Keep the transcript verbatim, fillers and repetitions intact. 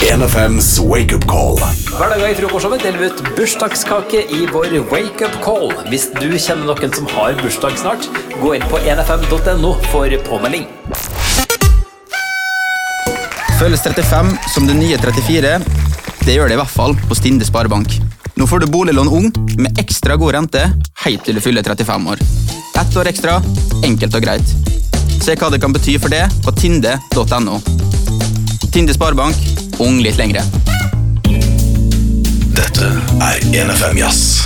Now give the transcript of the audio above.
en F M's Wake Up Call. Hver dag i frokostshowet deler vi ut bursdagskake i vår Wake Up Call. Hvis du kjenner noen som har bursdag snart, gå inn på en f m punktum no for påmelding. Føles trettifem som det nye trettifire? Det gjør det i hvert fall på Tinde Sparebank. Nå får du boliglån ung med ekstra god rente helt til du fyller trettifem år. Ett år ekstra, enkelt og greit. Se hva det kan bety for det på tinde punktum no. Tinde Sparebank, ung litt lengre. Dette er en F M Jazz.